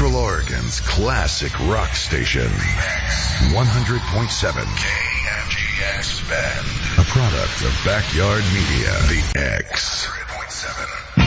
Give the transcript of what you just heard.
Central Oregon's classic rock station. 100.7 KMGX Bend. A product of Backyard Media. The X. 100.7.